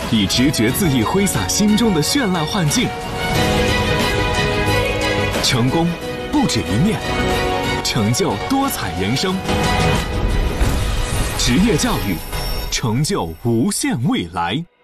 以直觉恣意挥洒心中的绚烂幻境。成功不止一面，成就多彩人生。职业教育，成就无限未来。